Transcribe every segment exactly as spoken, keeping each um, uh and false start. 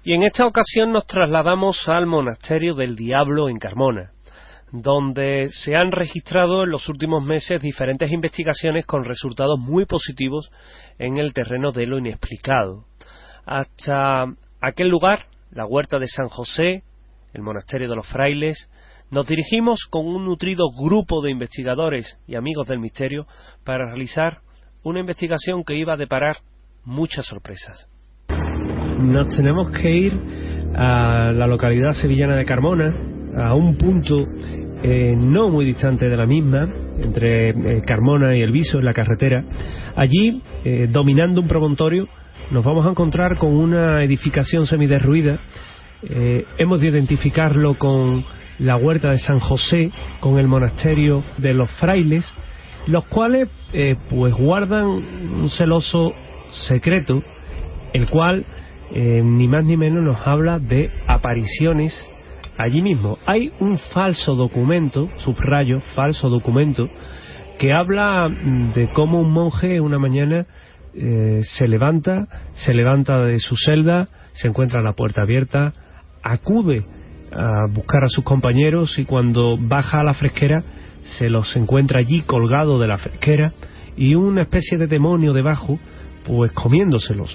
Y en esta ocasión nos trasladamos al Monasterio del Diablo en Carmona, donde se han registrado en los últimos meses diferentes investigaciones con resultados muy positivos en el terreno de lo inexplicado. Hasta aquel lugar, la Huerta de San José, el Monasterio de los Frailes, nos dirigimos con un nutrido grupo de investigadores y amigos del misterio para realizar una investigación que iba a deparar muchas sorpresas. Nos tenemos que ir a la localidad sevillana de Carmona, a un punto eh, no muy distante de la misma, entre eh, Carmona y El Viso, en la carretera. Allí, eh, dominando un promontorio, nos vamos a encontrar con una edificación semiderruida. Eh, hemos de identificarlo con la Huerta de San José, con el Monasterio de los Frailes, los cuales eh, pues guardan un celoso secreto, el cual eh, ni más ni menos nos habla de apariciones allí mismo. Hay un falso documento, subrayo, falso documento, que habla de cómo un monje una mañana eh, se levanta, se levanta de su celda, se encuentra la puerta abierta, acude a buscar a sus compañeros y cuando baja a la fresquera se los encuentra allí colgado de la fresquera y una especie de demonio debajo pues comiéndoselos.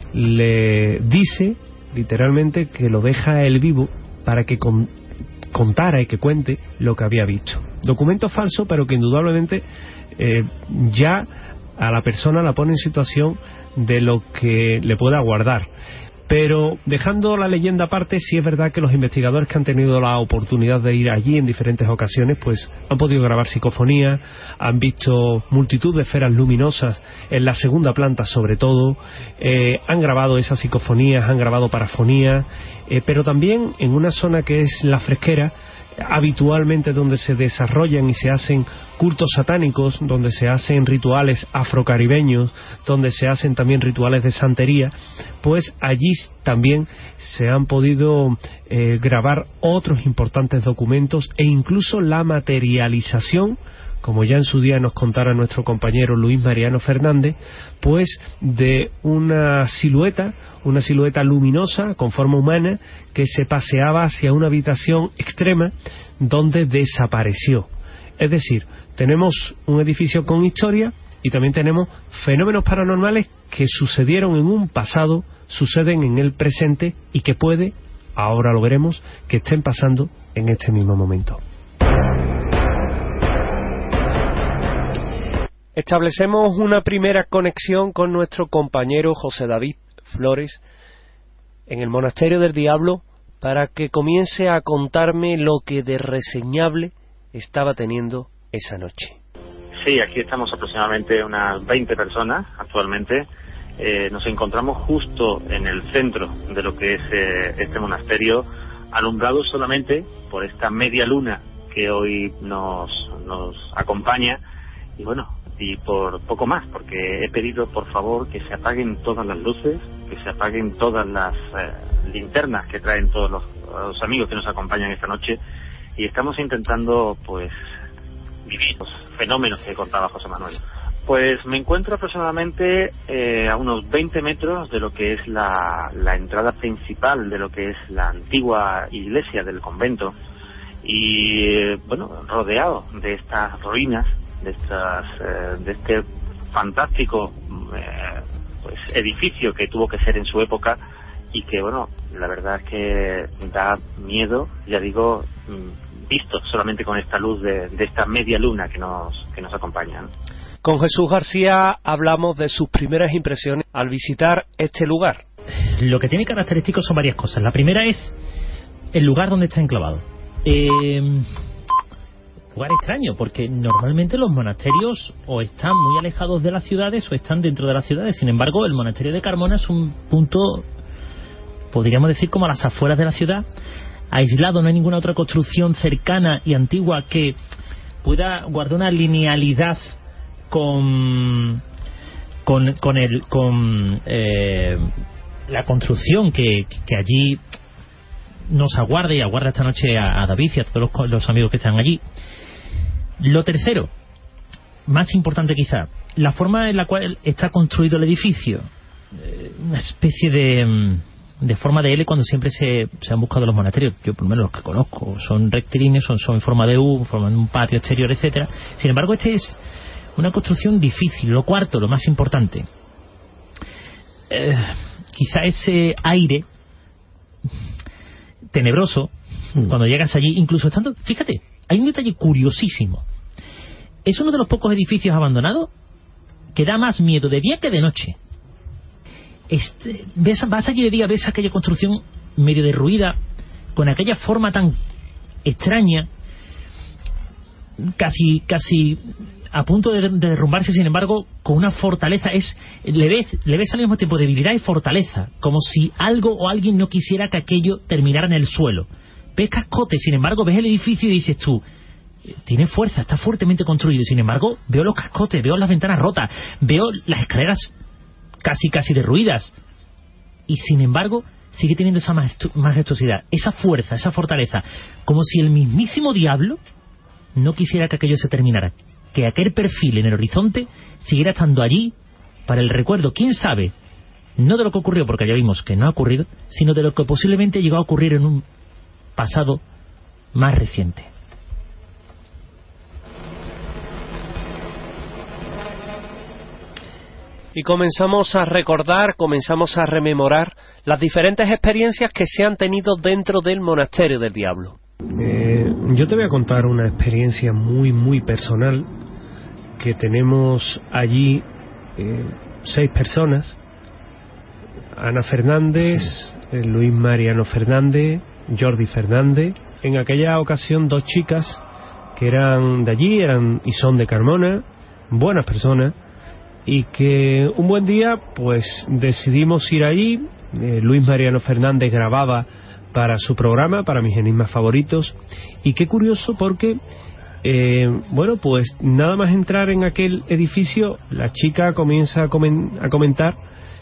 Le dice literalmente que lo deja él vivo para que con, contara y que cuente lo que había visto. Documento falso, pero que indudablemente eh, ya a la persona la pone en situación de lo que le pueda aguardar. Pero dejando la leyenda aparte, sí es verdad que los investigadores que han tenido la oportunidad de ir allí en diferentes ocasiones, pues han podido grabar psicofonías, han visto multitud de esferas luminosas en la segunda planta sobre todo, eh, han grabado esas psicofonías, han grabado parafonías, eh, pero también en una zona que es la fresquera, habitualmente donde se desarrollan y se hacen cultos satánicos, donde se hacen rituales afrocaribeños, donde se hacen también rituales de santería, pues allí también se han podido eh, grabar otros importantes documentos e incluso la materialización, como ya en su día nos contara nuestro compañero Luis Mariano Fernández, pues de una silueta, una silueta luminosa con forma humana que se paseaba hacia una habitación extrema donde desapareció. Es decir, tenemos un edificio con historia y también tenemos fenómenos paranormales que sucedieron en un pasado, suceden en el presente y que puede, ahora lo veremos, que estén pasando en este mismo momento. Establecemos una primera conexión con nuestro compañero José David Flores en el Monasterio del Diablo para que comience a contarme lo que de reseñable estaba teniendo esa noche. Sí, aquí estamos aproximadamente unas veinte personas actualmente. Eh, nos encontramos justo en el centro de lo que es eh, este monasterio, alumbrado solamente por esta media luna que hoy nos, nos acompaña. Y bueno, y por poco más, porque he pedido por favor que se apaguen todas las luces, que se apaguen todas las eh, linternas que traen todos los, los amigos que nos acompañan esta noche, y estamos intentando pues vivir los fenómenos que contaba José Manuel. Pues me encuentro aproximadamente eh, a unos veinte metros de lo que es la, la entrada principal de lo que es la antigua iglesia del convento, y bueno, rodeado de estas ruinas, de estas eh, de este fantástico eh, pues edificio que tuvo que ser en su época y que bueno, la verdad es que da miedo, ya digo, visto solamente con esta luz de, de esta media luna que nos que nos acompaña, ¿no? Con Jesús García hablamos de sus primeras impresiones al visitar este lugar. Lo que tiene característico son varias cosas. La primera es el lugar donde está enclavado. Eh... Lugar extraño, porque normalmente los monasterios o están muy alejados de las ciudades o están dentro de las ciudades. Sin embargo, el monasterio de Carmona es un punto, podríamos decir, como a las afueras de la ciudad, aislado. No hay ninguna otra construcción cercana y antigua que pueda guardar una linealidad con con, con el con eh, la construcción que, que allí nos aguarda y aguarda esta noche a, a David y a todos los, los amigos que están allí. Lo tercero, más importante quizá, la forma en la cual está construido el edificio, eh, una especie de de forma de L cuando siempre se, se han buscado los monasterios. Yo por lo menos los que conozco son rectilíneos, son, son en forma de U, forman un patio exterior, etcétera. Sin embargo, este es una construcción difícil. Lo cuarto, lo más importante, eh, quizá ese aire tenebroso hmm. cuando llegas allí, incluso estando, fíjate, hay un detalle curiosísimo. Es uno de los pocos edificios abandonados que da más miedo de día que de noche. Este, ves, vas allí de día, ves aquella construcción medio derruida, con aquella forma tan extraña, casi casi a punto de, de derrumbarse, sin embargo, con una fortaleza. Es le ves, le ves al mismo tiempo debilidad y fortaleza, como si algo o alguien no quisiera que aquello terminara en el suelo. Ves cascotes, sin embargo, ves el edificio y dices tú, tiene fuerza, está fuertemente construido. Sin embargo, veo los cascotes, veo las ventanas rotas, veo las escaleras casi casi derruidas, y sin embargo sigue teniendo esa majestuosidad, esa fuerza, esa fortaleza, como si el mismísimo diablo no quisiera que aquello se terminara, que aquel perfil en el horizonte siguiera estando allí para el recuerdo, quién sabe, no de lo que ocurrió, porque ya vimos que no ha ocurrido, sino de lo que posiblemente llegó a ocurrir en un pasado más reciente. Y comenzamos a recordar, comenzamos a rememorar las diferentes experiencias que se han tenido dentro del Monasterio del Diablo. Eh, yo te voy a contar una experiencia muy, muy personal que tenemos allí eh, seis personas. Ana Fernández, eh, Luis Mariano Fernández, Jordi Fernández. En aquella ocasión dos chicas que eran de allí, eran y son de Carmona, buenas personas, y que un buen día pues decidimos ir allí. eh, Luis Mariano Fernández grababa para su programa, para mis enigmas favoritos, y qué curioso porque eh, bueno, pues nada más entrar en aquel edificio, la chica comienza a, comen a comentar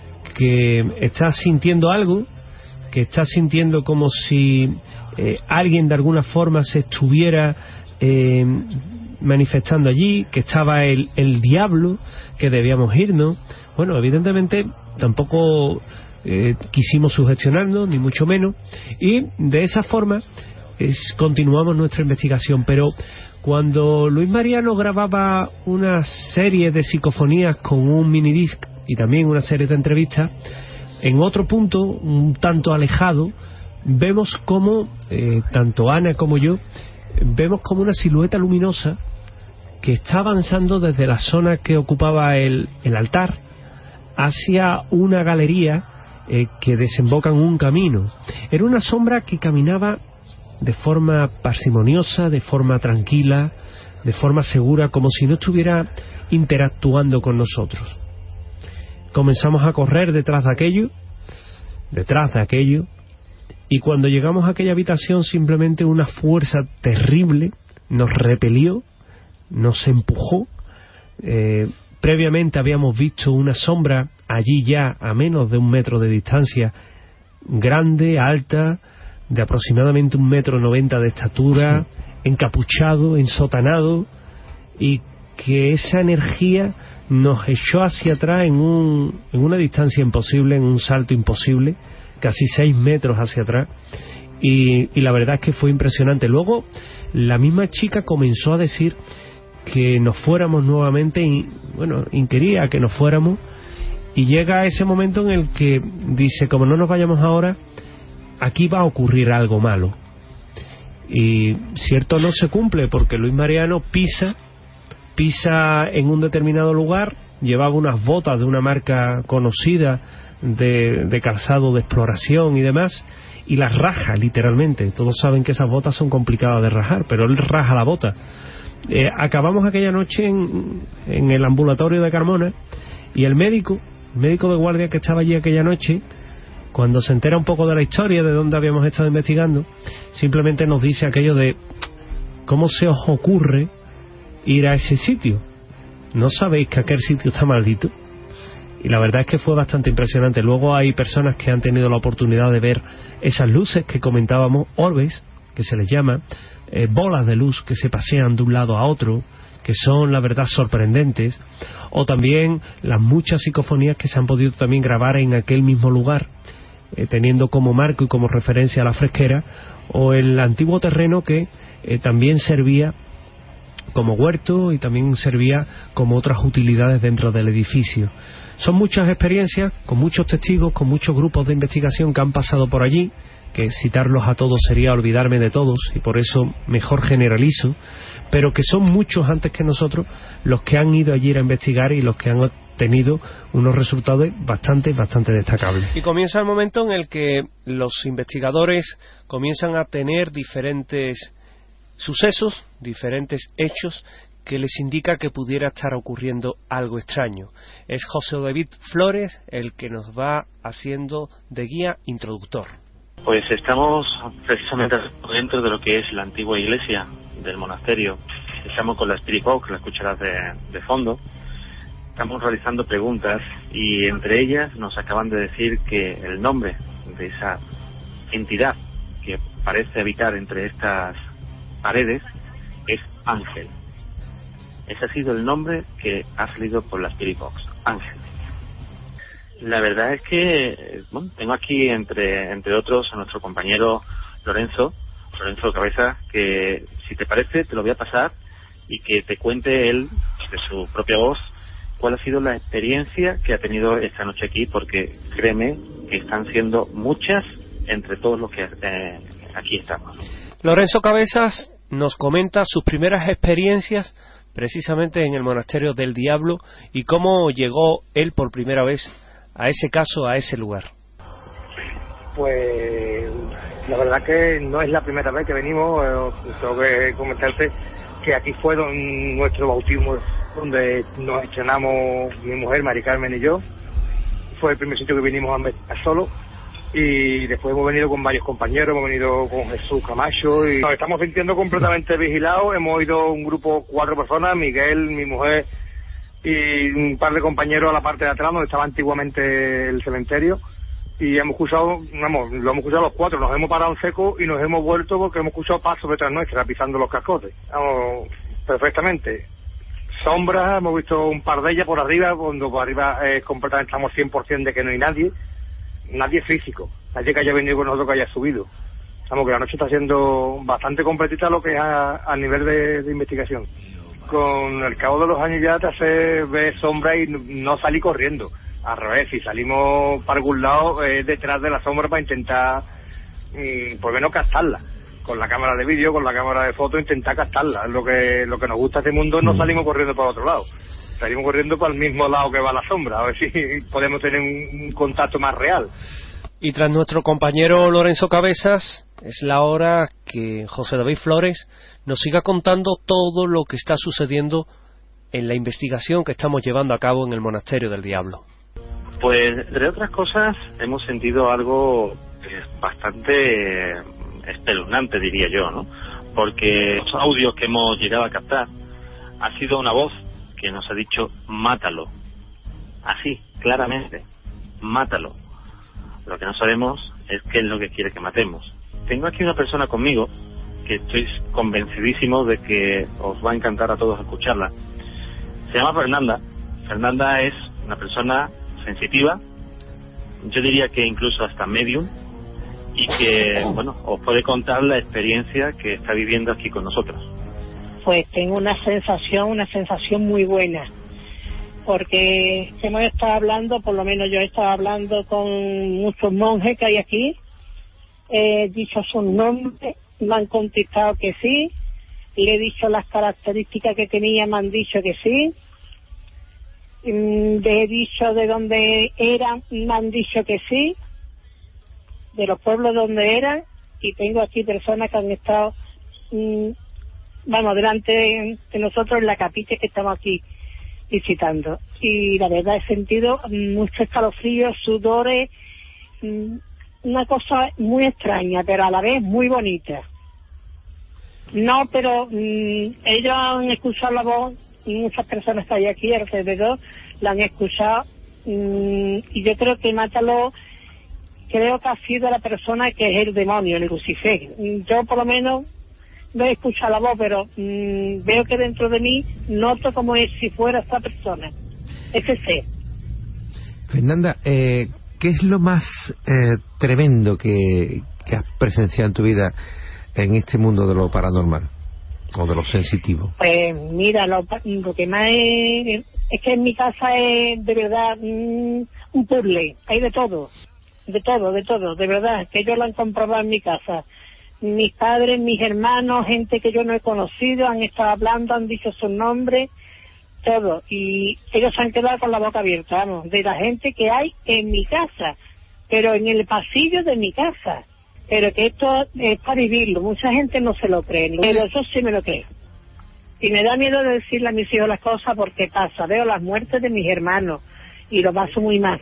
que está sintiendo algo, que está sintiendo como si eh, alguien de alguna forma se estuviera eh, manifestando allí, que estaba el, el diablo, que debíamos irnos. Bueno, evidentemente tampoco eh, quisimos sugestionarnos, ni mucho menos, y de esa forma es, continuamos nuestra investigación. Pero cuando Luis Mariano grababa una serie de psicofonías con un minidisc y también una serie de entrevistas, en otro punto, un tanto alejado, vemos como eh, tanto Ana como yo vemos como una silueta luminosa que está avanzando desde la zona que ocupaba el, el altar hacia una galería eh, que desemboca en un camino. Era una sombra que caminaba de forma parsimoniosa, de forma tranquila, de forma segura, como si no estuviera interactuando con nosotros. Comenzamos a correr detrás de aquello, detrás de aquello, y cuando llegamos a aquella habitación simplemente una fuerza terrible nos repelió, nos empujó. Eh, previamente habíamos visto una sombra allí ya a menos de un metro de distancia, grande, alta, de aproximadamente un metro noventa de estatura, encapuchado, ensotanado, y que esa energía nos echó hacia atrás en, un, en una distancia imposible, en un salto imposible, casi seis metros hacia atrás, y, y la verdad es que fue impresionante. Luego la misma chica comenzó a decir que nos fuéramos nuevamente, y bueno, inquiría que nos fuéramos, y llega ese momento en el que dice, como no nos vayamos ahora, aquí va a ocurrir algo malo. Y cierto no se cumple, porque Luis Mariano pisa pisa en un determinado lugar, llevaba unas botas de una marca conocida de, de calzado de exploración y demás, y las raja literalmente. Todos saben que esas botas son complicadas de rajar, pero él raja la bota. Eh, acabamos aquella noche en, en el ambulatorio de Carmona, y el médico, el médico de guardia que estaba allí aquella noche, cuando se entera un poco de la historia de dónde habíamos estado investigando, simplemente nos dice aquello de: ¿cómo se os ocurre ir a ese sitio? ¿No sabéis que aquel sitio está maldito? Y la verdad es que fue bastante impresionante. Luego hay personas que han tenido la oportunidad de ver esas luces que comentábamos, orbes, que se les llama, eh, bolas de luz que se pasean de un lado a otro, que son la verdad sorprendentes, o también las muchas psicofonías que se han podido también grabar en aquel mismo lugar, eh, teniendo como marco y como referencia la fresquera, o el antiguo terreno que eh, también servía como huerto y también servía como otras utilidades dentro del edificio. Son muchas experiencias, con muchos testigos, con muchos grupos de investigación que han pasado por allí, que citarlos a todos sería olvidarme de todos, y por eso mejor generalizo, pero que son muchos antes que nosotros los que han ido allí a investigar y los que han obtenido unos resultados bastante, bastante destacables. Y comienza el momento en el que los investigadores comienzan a tener diferentes sucesos, diferentes hechos que les indica que pudiera estar ocurriendo algo extraño. Es José David Flores el que nos va haciendo de guía introductor. Pues estamos precisamente dentro de lo que es la antigua iglesia del monasterio. Estamos con la Spirit Box, la escucharás de, de fondo. Estamos realizando preguntas y entre ellas nos acaban de decir que el nombre de esa entidad que parece habitar entre estas paredes es Ángel. Ese ha sido el nombre que ha salido por la Spirit Box, Ángel. La verdad es que, bueno, tengo aquí entre entre otros a nuestro compañero Lorenzo, Lorenzo Cabezas, que si te parece te lo voy a pasar y que te cuente él, de su propia voz, cuál ha sido la experiencia que ha tenido esta noche aquí, porque créeme que están siendo muchas entre todos los que eh, aquí estamos. Lorenzo Cabezas nos comenta sus primeras experiencias precisamente en el Monasterio del Diablo y cómo llegó él por primera vez a ese caso, a ese lugar. Pues la verdad que no es la primera vez que venimos. Eh, tengo que comentarte que aquí fue don, nuestro bautismo, donde nos estrenamos mi mujer, Mari Carmen y yo. Fue el primer sitio que vinimos a meditar solo, y después hemos venido con varios compañeros, hemos venido con Jesús Camacho y nos estamos sintiendo completamente vigilados. Hemos ido un grupo, cuatro personas, Miguel, mi mujer y un par de compañeros a la parte de atrás donde estaba antiguamente el cementerio, y hemos escuchado, vamos, lo hemos escuchado los cuatro, nos hemos parado en seco y nos hemos vuelto porque hemos escuchado pasos detrás nuestra pisando los cascotes. Vamos, perfectamente. Sombras, hemos visto un par de ellas por arriba, cuando por arriba eh, completamente estamos cien por ciento de que no hay nadie, nadie físico, nadie que haya venido con nosotros, que haya subido. Vamos, que la noche está siendo bastante completita lo que es a, a nivel de, de investigación. Con el cabo de los años ya te hace ver sombra y no salí corriendo. Al revés, si salimos para algún lado, eh, detrás de la sombra para intentar, mmm, por lo menos captarla. Con la cámara de vídeo, con la cámara de foto, intentar captarla. Es lo que, lo que nos gusta de este mundo, no salimos corriendo para otro lado. Salimos corriendo para el mismo lado que va la sombra, a ver si podemos tener un, un contacto más real. Y tras nuestro compañero Lorenzo Cabezas, es la hora que José David Flores nos siga contando todo lo que está sucediendo en la investigación que estamos llevando a cabo en el Monasterio del Diablo. Pues, entre otras cosas, hemos sentido algo eh, bastante espeluznante, diría yo, ¿no? Porque los audios que hemos llegado a captar ha sido una voz que nos ha dicho, mátalo. Así, claramente, mátalo. Lo que no sabemos es qué es lo que quiere que matemos. Tengo aquí una persona conmigo que estoy convencidísimo de que os va a encantar a todos escucharla. Se llama Fernanda. Fernanda es una persona sensitiva, yo diría que incluso hasta medium, y que, bueno, os puede contar la experiencia que está viviendo aquí con nosotros. Pues tengo una sensación, una sensación muy buena, porque hemos estado hablando, por lo menos yo he estado hablando con muchos monjes que hay aquí, he dicho sus nombres, me han contestado que sí, le he dicho las características que tenía, me han dicho que sí, le he dicho de dónde eran, me han dicho que sí, de los pueblos donde eran, y tengo aquí personas que han estado, mmm, vamos, delante de, de nosotros en la capilla que estamos aquí visitando, y la verdad he sentido mucho escalofrío, sudores, mmm, una cosa muy extraña, pero a la vez muy bonita. No, pero mmm, ellos han escuchado la voz, muchas personas que hay aquí alrededor la han escuchado, mmm, y yo creo que Mátalo, creo que ha sido la persona que es el demonio, el Lucifer. Yo por lo menos no he escuchado la voz, pero mmm, veo que dentro de mí noto como es si fuera esta persona, ese ser. Fernanda, eh, ¿qué es lo más eh, tremendo que, que has presenciado en tu vida en este mundo de lo paranormal o de lo sensitivo? Pues mira, lo, lo que más es, es que en mi casa es de verdad mmm, un puzzle, hay de todo, de todo, de todo, de verdad, que ellos lo han comprobado en mi casa. Mis padres, mis hermanos, gente que yo no he conocido, han estado hablando, han dicho sus nombres, todo, y ellos se han quedado con la boca abierta, vamos, de la gente que hay en mi casa, pero en el pasillo de mi casa, pero que esto es para vivirlo, mucha gente no se lo cree, pero yo sí me lo creo, y me da miedo de decirle a mis hijos las cosas porque pasa, veo las muertes de mis hermanos, y lo paso muy mal.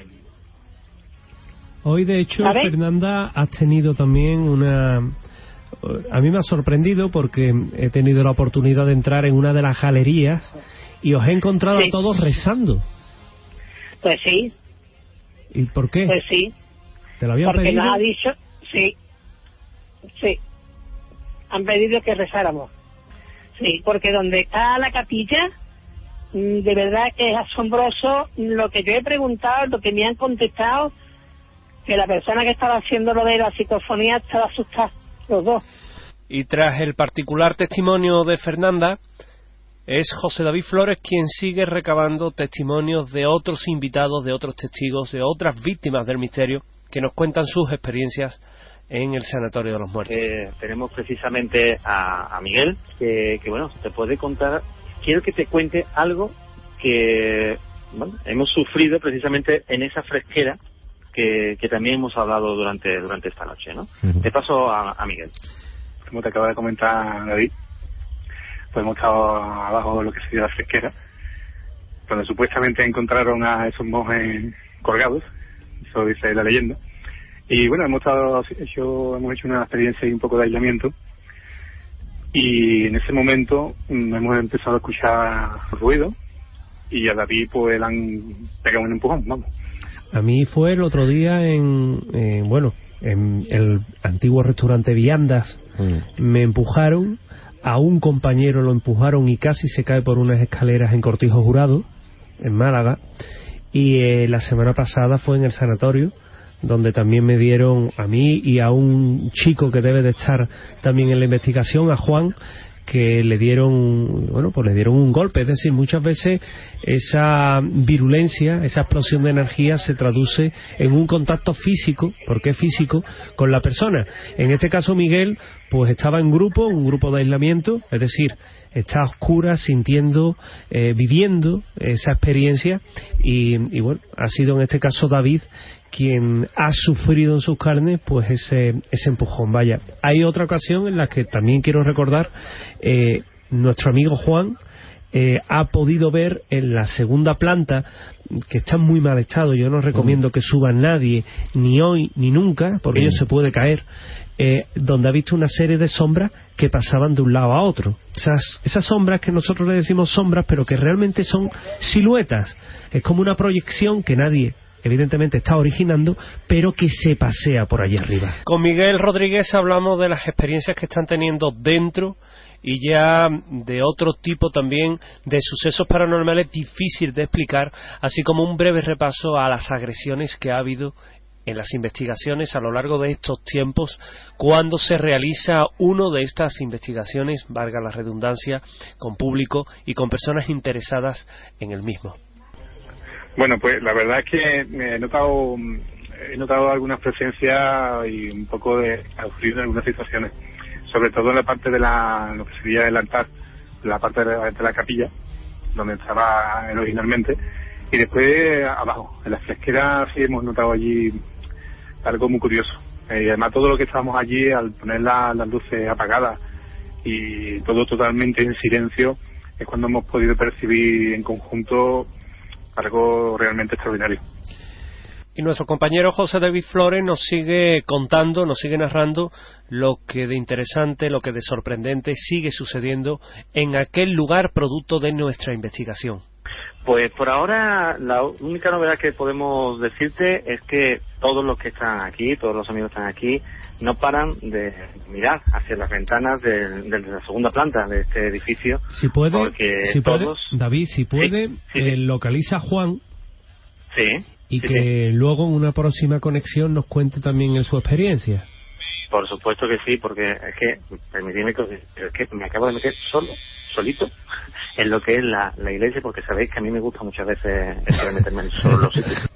Hoy, de hecho, ¿sabes? Fernanda, has tenido también una... A mí me ha sorprendido porque he tenido la oportunidad de entrar en una de las galerías y os he encontrado sí. a todos rezando. Pues sí. ¿Y por qué? Pues sí. ¿Te lo habían porque pedido? Porque nos ha dicho, sí, sí, han pedido que rezáramos. Sí, porque donde está la capilla, de verdad que es asombroso lo que yo he preguntado, lo que me han contestado, que la persona que estaba haciendo lo de la psicofonía estaba asustada, los dos. Y tras el particular testimonio de Fernanda, es José David Flores quien sigue recabando testimonios de otros invitados, de otros testigos, de otras víctimas del misterio, que nos cuentan sus experiencias en el Sanatorio de los Muertos. Eh, tenemos precisamente a, a Miguel, que, que bueno, te puede contar, quiero que te cuente algo que bueno, hemos sufrido precisamente en esa fresquera que, que también hemos hablado durante durante esta noche, ¿no? Uh-huh. Te paso a, a Miguel. Como te acaba de comentar David, pues hemos estado abajo de lo que sería la fresquera, donde supuestamente encontraron a esos monjes colgados, eso dice la leyenda. Y bueno, hemos estado hecho, hemos hecho una experiencia y un poco de aislamiento, y en ese momento mm, hemos empezado a escuchar ruido, y a David pues le han pegado un empujón, vamos. A mí fue el otro día en, eh, bueno, en el antiguo restaurante Viandas, mm. me empujaron, a un compañero lo empujaron y casi se cae por unas escaleras en Cortijo Jurado, en Málaga, y eh, la semana pasada fue en el sanatorio, donde también me dieron a mí y a un chico que debe de estar también en la investigación, a Juan, que le dieron, bueno, pues le dieron un golpe. Es decir, muchas veces esa virulencia, esa explosión de energía se traduce en un contacto físico, porque es físico, con la persona. En este caso Miguel, pues estaba en grupo, un grupo de aislamiento, es decir, está a oscuras, sintiendo, eh, viviendo esa experiencia, y, y bueno, ha sido en este caso David quien ha sufrido en sus carnes pues ese ese empujón. Vaya, hay otra ocasión en la que también quiero recordar, eh, nuestro amigo Juan eh, ha podido ver en la segunda planta, que está en muy mal estado, yo no recomiendo que suba nadie, ni hoy ni nunca, porque ello se puede caer, eh, donde ha visto una serie de sombras que pasaban de un lado a otro. Esas, esas sombras que nosotros le decimos sombras, pero que realmente son siluetas. Es como una proyección que nadie evidentemente está originando, pero que se pasea por allí arriba. Con Miguel Rodríguez hablamos de las experiencias que están teniendo dentro, y ya de otro tipo también de sucesos paranormales difíciles de explicar, así como un breve repaso a las agresiones que ha habido en las investigaciones a lo largo de estos tiempos, cuando se realiza una de estas investigaciones, valga la redundancia, con público y con personas interesadas en el mismo. Bueno, pues la verdad es que he notado he notado algunas presencias y un poco de sufrir en algunas situaciones, sobre todo en la parte de la lo que sería el altar, la parte de la, de la capilla, donde estaba originalmente, y después abajo, en la fresquera sí hemos notado allí algo muy curioso. Eh, y además todo lo que estábamos allí, al poner la, las luces apagadas y todo totalmente en silencio, es cuando hemos podido percibir en conjunto algo realmente extraordinario. Y nuestro compañero José David Flores nos sigue contando, nos sigue narrando lo que de interesante, lo que de sorprendente sigue sucediendo en aquel lugar producto de nuestra investigación. Pues por ahora la única novedad que podemos decirte es que todos los que están aquí, todos los amigos que están aquí, no paran de mirar hacia las ventanas de, de la segunda planta de este edificio. Si puede, si todos... puede David, si puede, sí, sí, eh, sí. localiza a Juan. Sí. y sí, que sí. luego en una próxima conexión nos cuente también en su experiencia. Por supuesto que sí, porque es que, permitidme que, es que me acabo de meter solo, solito, en lo que es la, la iglesia, porque sabéis que a mí me gusta muchas veces eso de meterme en solo los sitios.